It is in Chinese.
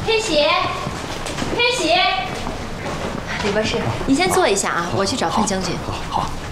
天喜，天喜，李博士，你先坐一下啊，我去找范将军。 好。